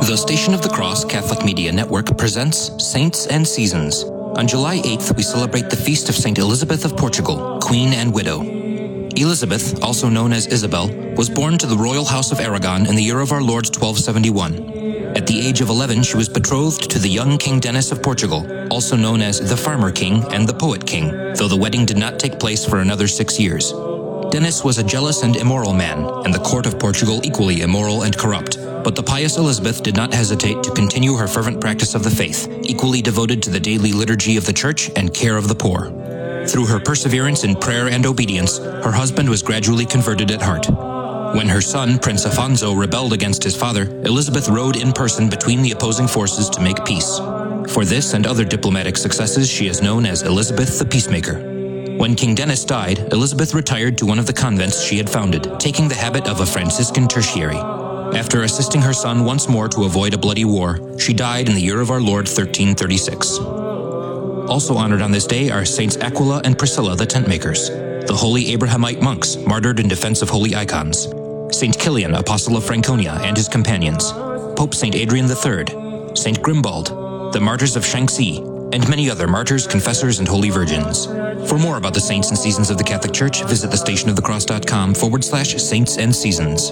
The Station of the Cross Catholic Media Network presents Saints and Seasons. On July 8th, we celebrate the feast of Saint Elizabeth of Portugal, Queen and Widow. Elizabeth, also known as Isabel, was born to the royal house of Aragon in the year of our Lord 1271. At the age of 11, she was betrothed to the young King Denis of Portugal, also known as the Farmer King and the Poet King, though the wedding did not take place for another 6 years. Denis was a jealous and immoral man, and the court of Portugal equally immoral and corrupt. But the pious Elizabeth did not hesitate to continue her fervent practice of the faith, equally devoted to the daily liturgy of the church and care of the poor. Through her perseverance in prayer and obedience, her husband was gradually converted at heart. When her son, Prince Afonso, rebelled against his father, Elizabeth rode in person between the opposing forces to make peace. For this and other diplomatic successes, she is known as Elizabeth the Peacemaker. When King Denis died, Elizabeth retired to one of the convents she had founded, taking the habit of a Franciscan tertiary. After assisting her son once more to avoid a bloody war, she died in the year of our Lord 1336. Also honored on this day are Saints Aquila and Priscilla the Tentmakers, the holy Abrahamite monks martyred in defense of holy icons, Saint Kilian, Apostle of Franconia, and his companions, Pope Saint Adrian III, Saint Grimbald, the martyrs of Shanxi, and many other martyrs, confessors, and holy virgins. For more about the saints and seasons of the Catholic Church, visit thestationofthecross.com/saints and seasons.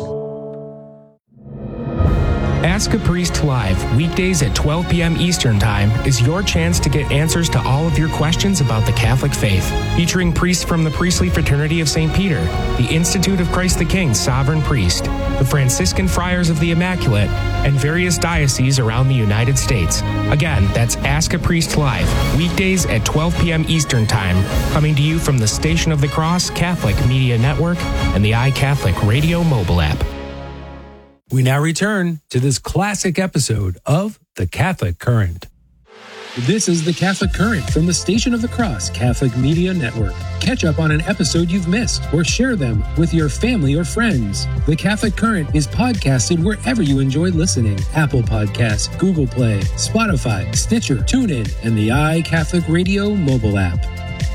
Ask a Priest Live, weekdays at 12 p.m. Eastern Time, is your chance to get answers to all of your questions about the Catholic faith. Featuring priests from the Priestly Fraternity of St. Peter, the Institute of Christ the King Sovereign Priest, the Franciscan Friars of the Immaculate, and various dioceses around the United States. Again, that's Ask a Priest Live, weekdays at 12 p.m. Eastern Time, coming to you from the Station of the Cross Catholic Media Network and the iCatholic Radio mobile app. We now return to this classic episode of The Catholic Current. This is The Catholic Current from the Station of the Cross Catholic Media Network. Catch up on an episode you've missed or share them with your family or friends. The Catholic Current is podcasted wherever you enjoy listening. Apple Podcasts, Google Play, Spotify, Stitcher, TuneIn, and the iCatholic Radio mobile app.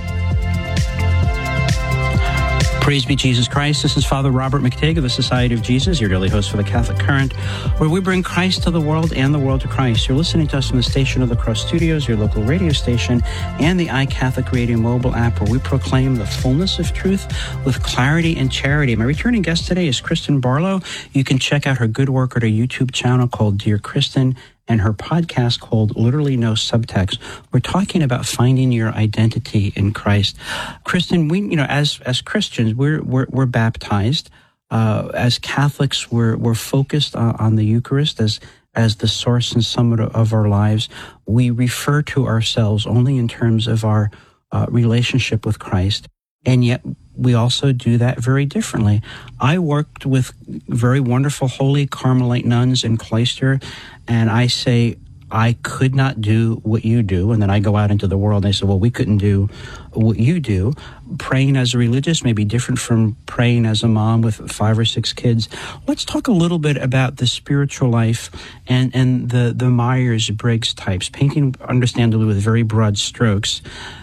Praise be Jesus Christ. This is Father Robert McTague of the Society of Jesus, your daily host for the Catholic Current, where we bring Christ to the world and the world to Christ. You're listening to us from the Station of the Cross Studios, your local radio station, and the iCatholic Radio mobile app, where we proclaim the fullness of truth with clarity and charity. My returning guest today is Kristen Barlow. You can check out her good work at her YouTube channel called Dear Kristen, and her podcast called Literally No Subtext. We're talking about finding your identity in Christ. Kristen, we, as Christians, we're baptized. As Catholics, we're focused on the Eucharist as the source and summit of our lives. We refer to ourselves only in terms of our relationship with Christ, and yet we also do that very differently. I worked with very wonderful holy Carmelite nuns in Cloister, and I say, I could not do what you do. And then I go out into the world and I say, well, we couldn't do what you do. Praying as a religious may be different from praying as a mom with 5 or 6 kids. Let's talk a little bit about the spiritual life and the Myers-Briggs types, painting understandably with very broad strokes.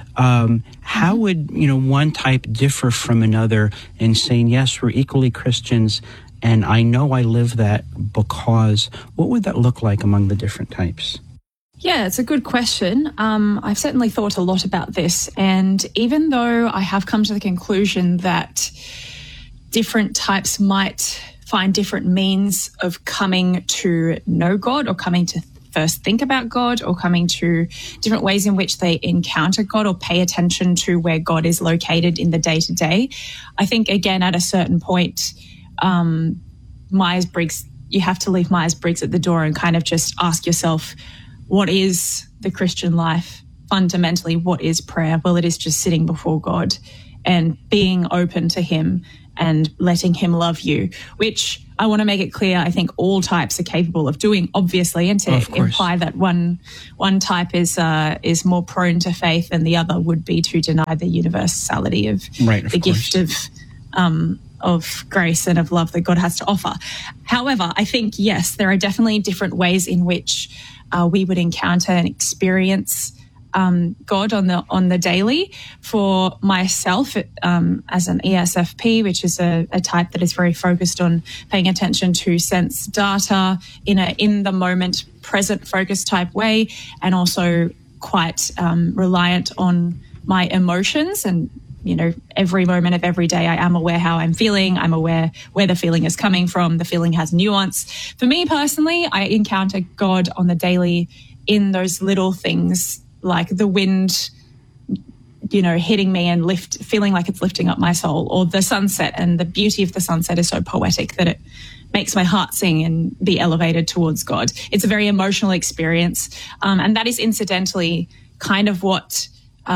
How would, one type differ from another in saying, yes, we're equally Christians, and I know I live that because, what would that look like among the different types? Yeah, it's a good question. I've certainly thought a lot about this, and even though I have come to the conclusion that different types might find different means of coming to know God or coming to first think about God or coming to different ways in which they encounter God or pay attention to where God is located in the day-to-day, I think, again, at a certain point, Myers-Briggs, you have to leave Myers-Briggs at the door and kind of just ask yourself, what is the Christian life? Fundamentally, what is prayer? Well, it is just sitting before God and being open to Him and letting Him love you, which I want to make it clear, I think all types are capable of doing, obviously, and to imply that one type is more prone to faith than the other would be to deny the universality of the gift of grace and of love that God has to offer. However, I think, yes, there are definitely different ways in which we would encounter and experience God on the daily. For myself, as an ESFP, which is a type that is very focused on paying attention to sense data in the moment, present focused type way, and also quite reliant on my emotions. And every moment of every day, I am aware how I'm feeling. I'm aware where the feeling is coming from. The feeling has nuance. For me personally, I encounter God on the daily in those little things, like the wind, hitting me and feeling like it's lifting up my soul, or the sunset. And the beauty of the sunset is so poetic that it makes my heart sing and be elevated towards God. It's a very emotional experience. And that is incidentally kind of what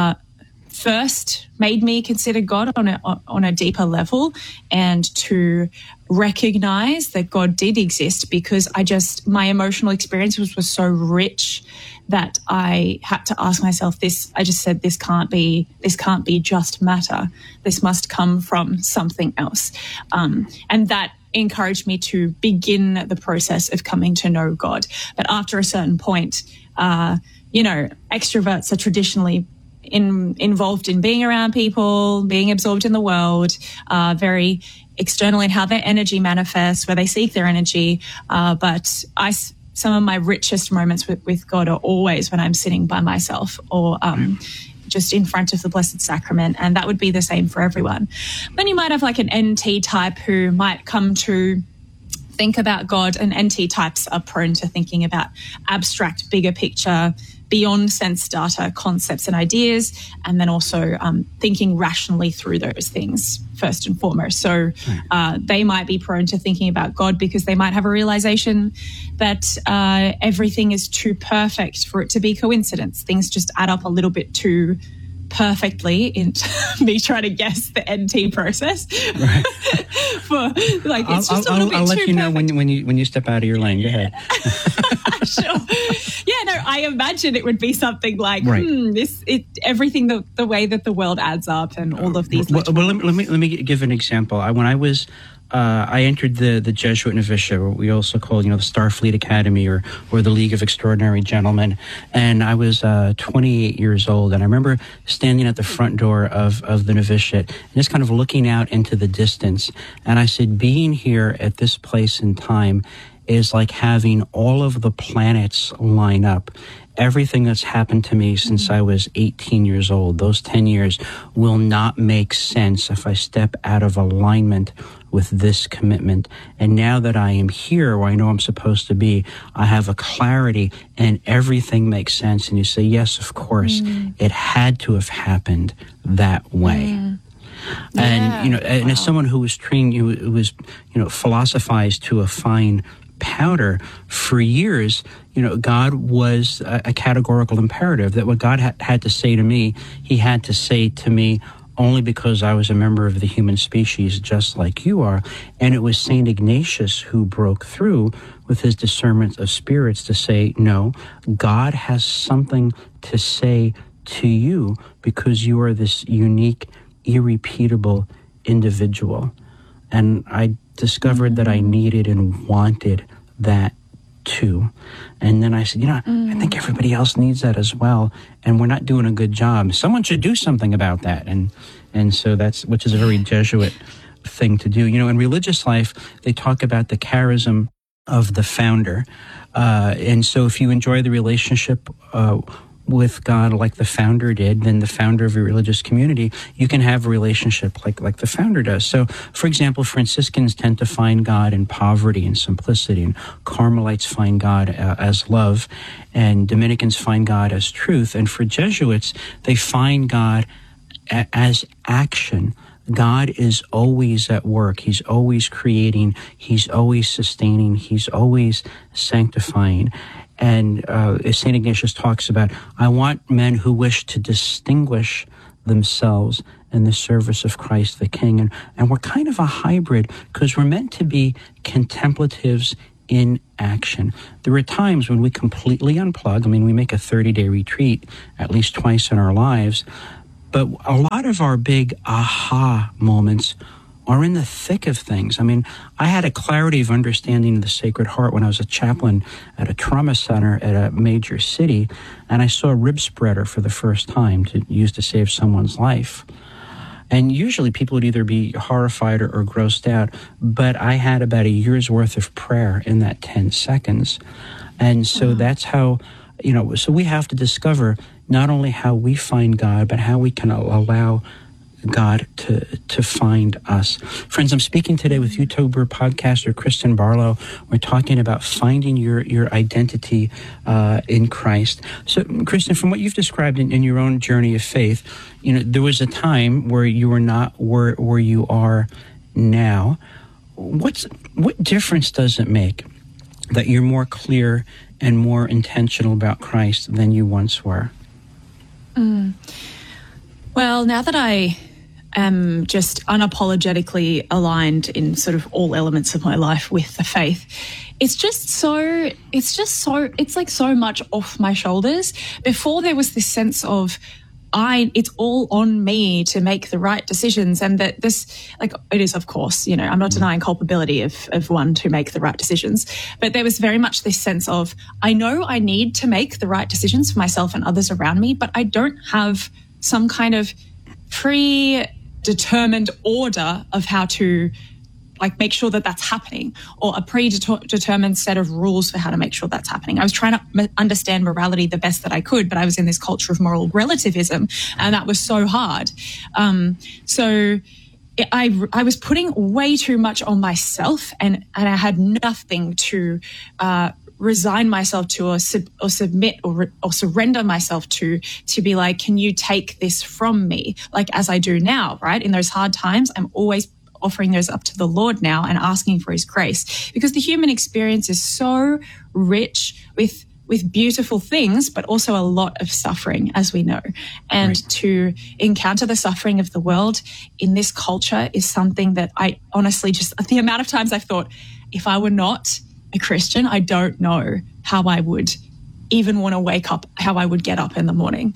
first made me consider God on a deeper level, and to recognize that God did exist, because my emotional experience was so rich that I had to ask myself this. I just said, this can't be just matter. This must come from something else. And that encouraged me to begin the process of coming to know God. But after a certain point, extroverts are traditionally involved in being around people, being absorbed in the world, very external in how their energy manifests, where they seek their energy. But some of my richest moments with God are always when I'm sitting by myself, or just in front of the Blessed Sacrament. And that would be the same for everyone. Then you might have like an NT type who might come to think about God, and NT types are prone to thinking about abstract, bigger picture, beyond sense data concepts and ideas, and then also thinking rationally through those things first and foremost. So they might be prone to thinking about God because they might have a realization that everything is too perfect for it to be coincidence. Things just add up a little bit too perfectly into me trying to guess the NT process. Right. It's just a little bit too perfect. I'll let you know when you step out of your lane. Go ahead. Sure. Yeah, no, I imagine it would be something like, everything the way that the world adds up, and all of these. Well, let me give an example. When I entered the Jesuit novitiate, what we also call, the Starfleet Academy or the League of Extraordinary Gentlemen. And I was 28 years old. And I remember standing at the front door of the novitiate and just kind of looking out into the distance. And I said, being here at this place in time is like having all of the planets line up. Everything that's happened to me since I was 18 years old, those 10 years, will not make sense if I step out of alignment with this commitment. And now that I am here where I know I'm supposed to be, I have a clarity and everything makes sense. And you say, yes, of course, it had to have happened that way. And, and as someone who was trained, who was, philosophized to a fine powder for years, God was a categorical imperative that what God had to say to me, he had to say to me only because I was a member of the human species just like you are. And it was St. Ignatius who broke through with his discernment of spirits to say, no, God has something to say to you because you are this unique, irrepeatable individual. And I discovered that I needed and wanted that too. And then I said, I think everybody else needs that as well. And we're not doing a good job. Someone should do something about that. And so which is a very Jesuit thing to do. In religious life, they talk about the charism of the founder. And so if you enjoy the relationship with God like the founder did, then the founder of your religious community, you can have a relationship like the founder does. So, for example, Franciscans tend to find God in poverty and simplicity, and Carmelites find God as love, and Dominicans find God as truth. And for Jesuits, they find God as action. God is always at work. He's always creating. He's always sustaining. He's always sanctifying. And St. Ignatius talks about, I want men who wish to distinguish themselves in the service of Christ the King. And we're kind of a hybrid because we're meant to be contemplatives in action. There are times when we completely unplug. We make a 30-day retreat at least twice in our lives. But a lot of our big aha moments are in the thick of things. I mean, I had a clarity of understanding of the Sacred Heart when I was a chaplain at a trauma center at a major city, and I saw a rib spreader for the first time to use to save someone's life. And usually people would either be horrified or grossed out, but I had about a year's worth of prayer in that 10 seconds. And so that's how, so we have to discover not only how we find God, but how we can allow God to find us. Friends, I'm speaking today with YouTuber podcaster Kristen Barlow. We're talking about finding your identity in Christ. So, Kristen, from what you've described in your own journey of faith, there was a time where you were not where you are now. What difference does it make that you're more clear and more intentional about Christ than you once were? Well, now that I am just unapologetically aligned in sort of all elements of my life with the faith, it's like so much off my shoulders. Before there was this sense of it's all on me to make the right decisions, and that this, like, it is, of course, I'm not denying culpability of one to make the right decisions, but there was very much this sense of, I know I need to make the right decisions for myself and others around me, but I don't have some kind of predetermined order of how to make sure that that's happening, or a predetermined set of rules for how to make sure that's happening. I was trying to understand morality the best that I could, but I was in this culture of moral relativism, and that was so hard. So I was putting way too much on myself, and I had nothing to resign myself to, or submit or surrender myself to be like, can you take this from me? Like, as I do now, right? In those hard times, I'm always offering those up to the Lord now and asking for his grace, because the human experience is so rich with beautiful things, but also a lot of suffering, as we know. And to encounter the suffering of the world in this culture is something that I honestly the amount of times I've thought, if I were not a Christian, I don't know how I would even want to wake up, how I would get up in the morning.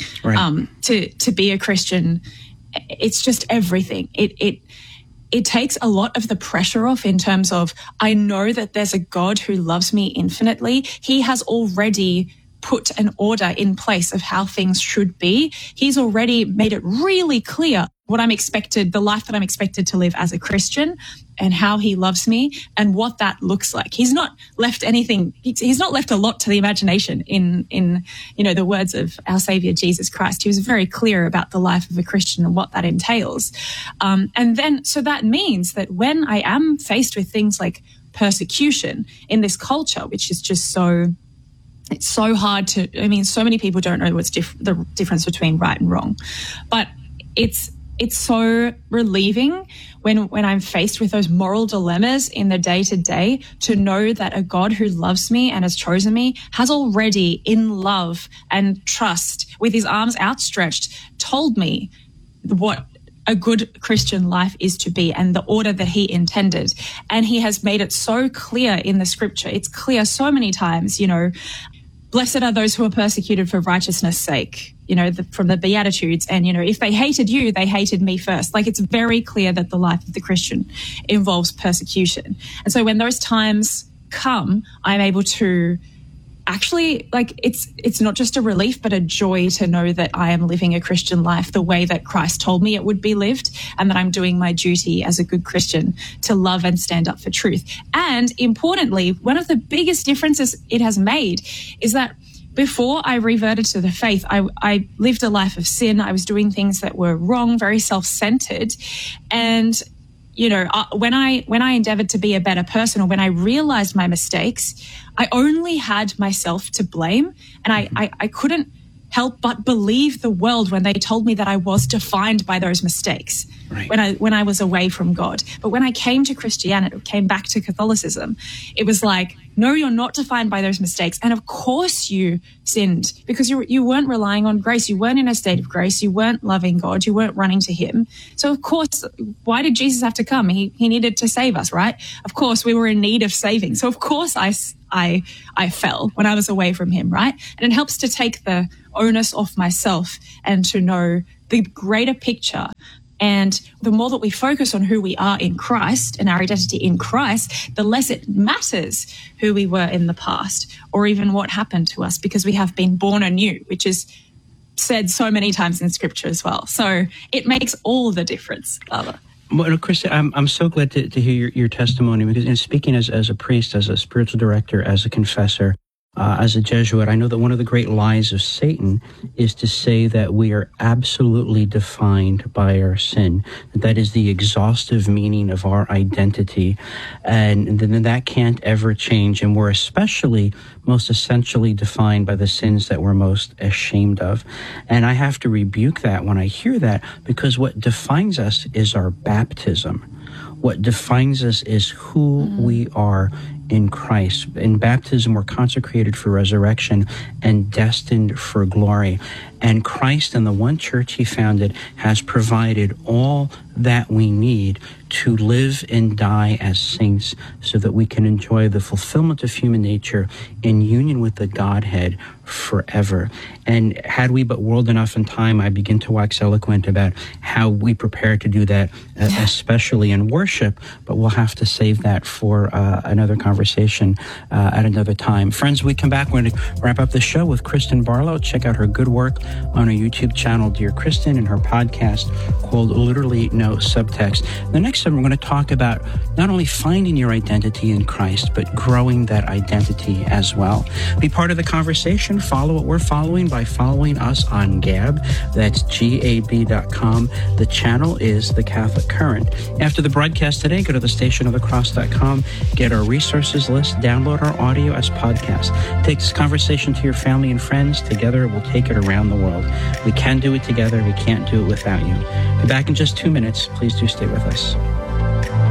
To be a Christian, it's just everything. It takes a lot of the pressure off, in terms of, I know that there's a God who loves me infinitely. He has already put an order in place of how things should be. He's already made it really clear what I'm expected, the life that I'm expected to live as a Christian, and how he loves me and what that looks like. He's not left anything, he's not left a lot to the imagination in the words of our Savior Jesus Christ. He was very clear about the life of a Christian and what that entails. And then, so that means that when I am faced with things like persecution in this culture, which is just it's so hard to, so many people don't know what's the difference between right and wrong, but it's so relieving when I'm faced with those moral dilemmas in the day-to-day, to know that a God who loves me and has chosen me has already, in love and trust, with his arms outstretched, told me what a good Christian life is to be and the order that he intended. And he has made it so clear in the scripture. It's clear so many times, blessed are those who are persecuted for righteousness' sake, from the Beatitudes. And, if they hated you, they hated me first. Like, it's very clear that the life of the Christian involves persecution. And so when those times come, I'm able to actually, it's not just a relief, but a joy to know that I am living a Christian life the way that Christ told me it would be lived, and that I'm doing my duty as a good Christian to love and stand up for truth. And importantly, one of the biggest differences it has made is that before I reverted to the faith, I lived a life of sin. I was doing things that were wrong, very self-centered. And when I endeavored to be a better person, or when I realized my mistakes, I only had myself to blame. And I couldn't help but believe the world when they told me that I was defined by those mistakes when I was away from God. But when I came to Christianity, came back to Catholicism, it was like, no, you're not defined by those mistakes. And of course you sinned, because you weren't relying on grace. You weren't in a state of grace. You weren't loving God. You weren't running to him. So of course, why did Jesus have to come? He needed to save us, right? Of course, we were in need of saving. So of course I fell when I was away from him, right? And it helps to take the onus off myself and to know the greater picture And the more that we focus on who we are in Christ and our identity in Christ, the less it matters who we were in the past or even what happened to us, because we have been born anew, which is said so many times in Scripture as well. So it makes all the difference, Father. Well, Chris, I'm so glad to hear your testimony, because in speaking as a priest, as a spiritual director, as a confessor, as a Jesuit, I know that one of the great lies of Satan is to say that we are absolutely defined by our sin. That is the exhaustive meaning of our identity, and then that can't ever change. And we're especially most essentially defined by the sins that we're most ashamed of. And I have to rebuke that when I hear that, because what defines us is our baptism. What defines us is who we are in Christ. In baptism, we're consecrated for resurrection and destined for glory. And Christ and the one church he founded has provided all that we need to live and die as saints, so that we can enjoy the fulfillment of human nature in union with the Godhead forever. And had we but whirled enough in time, I begin to wax eloquent about how we prepare to do that, especially in worship, but we'll have to save that for another conversation at another time. Friends, we come back, we're going to wrap up the show with Kristen Barlow. Check out her good work on her YouTube channel, Dear Kristen, and her podcast called Literally No Subtext. The next time we're going to talk about not only finding your identity in Christ, but growing that identity as well. Be part of the conversation. Follow what we're following by following us on Gab. That's gab.com. The channel is The Catholic Current. After the broadcast today, go to thestationofthecross.com, get our resources list, download our audio as podcast. Take this conversation to your family and friends. Together, we'll take it around the world. We can do it together. We can't do it without you. Be back in just 2 minutes. Please do stay with us.